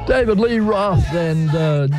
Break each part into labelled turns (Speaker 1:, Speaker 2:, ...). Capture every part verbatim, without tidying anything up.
Speaker 1: David Lee Roth and uh,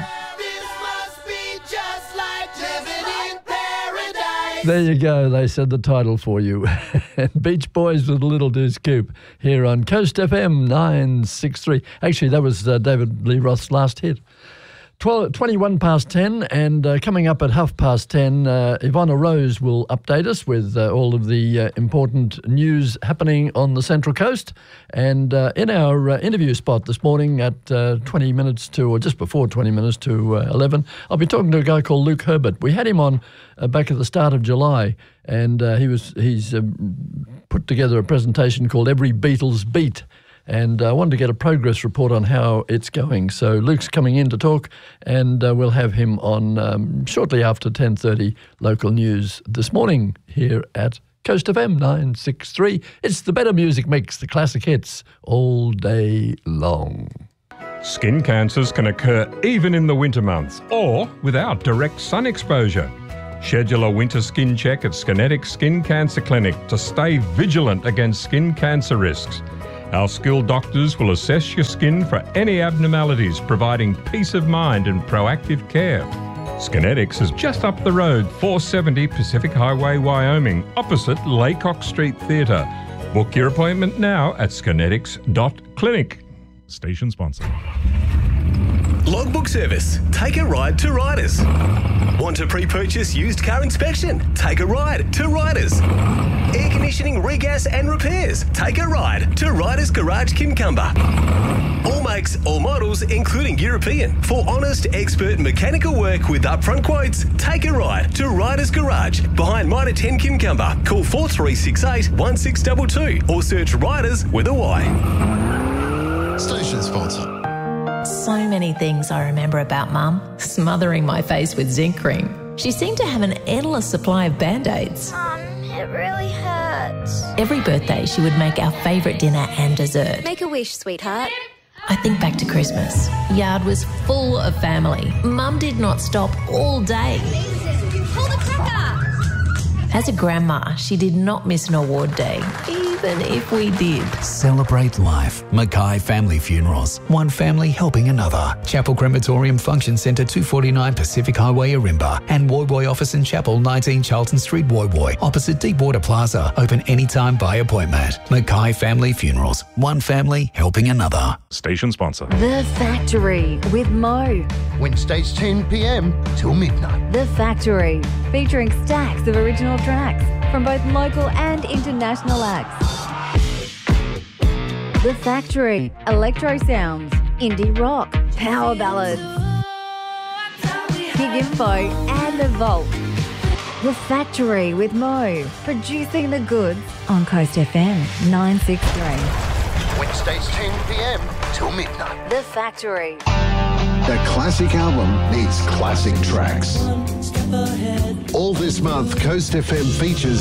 Speaker 1: there you go. They said the title for you. Beach Boys with Little Deuce Coupe here on Coast F M nine sixty-three. Actually, that was uh, David Lee Roth's last hit. twelve, twenty-one past ten, and uh, coming up at half past ten, uh, Ivana Rose will update us with uh, all of the uh, important news happening on the Central Coast. And uh, in our uh, interview spot this morning at uh, twenty minutes to, or just before twenty minutes to uh, eleven, I'll be talking to a guy called Luke Herbert. We had him on uh, back at the start of July, and uh, he was he's um, put together a presentation called Every Beatles Beat. And I uh, wanted to get a progress report on how it's going. So Luke's coming in to talk, and uh, we'll have him on um, shortly after ten thirty local news this morning here at Coast F M nine sixty-three. It's the better music mix, the classic hits all day long.
Speaker 2: Skin cancers can occur even in the winter months or without direct sun exposure. Schedule a winter skin check at Skinetics Skin Cancer Clinic to stay vigilant against skin cancer risks. Our skilled doctors will assess your skin for any abnormalities, providing peace of mind and proactive care. Skinetics is just up the road, four seventy Pacific Highway, Wyoming, opposite Laycock Street Theatre. Book your appointment now at skinetics dot clinic. Station sponsor.
Speaker 3: Logbook Service. Take a ride to Riders. Want to pre-purchase used car inspection? Take a ride to Riders. Air conditioning, regas and repairs? Take a ride to Riders Garage Kincumber. All makes, all models, including European. For honest, expert mechanical work with upfront quotes, take a ride to Riders Garage behind Mitre ten Kincumber. Call four three six eight, one six two two or search Riders with a Y.
Speaker 4: Station sponsor.
Speaker 5: So many things I remember about Mum. Smothering my face with zinc cream. She seemed to have an endless supply of Band-Aids.
Speaker 6: Mum, it really hurts.
Speaker 5: Every birthday she would make our favourite dinner and dessert.
Speaker 6: Make a wish, sweetheart.
Speaker 5: I think back to Christmas. Yard was full of family. Mum did not stop all day.
Speaker 6: Pull the cracker!
Speaker 5: As a grandma, she did not miss an award day, even if we did.
Speaker 7: Celebrate life. Mackay Family Funerals. One family helping another. Chapel Crematorium Function Centre, two forty-nine Pacific Highway, Arimba. And Woy Woy Office and Chapel, nineteen Charlton Street, Woy Woy. Opposite Deepwater Plaza. Open anytime by appointment. Mackay Family Funerals. One family helping another.
Speaker 2: Station sponsor.
Speaker 8: The Factory with Mo.
Speaker 4: Wednesdays ten p m till midnight.
Speaker 8: The Factory, featuring stacks of original tracks from both local and international acts. The Factory, electro sounds, indie rock, power ballads, Big Info and The Vault. The Factory with Mo, producing the goods on Coast F M nine sixty-three.
Speaker 4: Wednesdays ten p m till midnight.
Speaker 8: The Factory.
Speaker 9: The classic album needs classic tracks. All this month, Coast F M features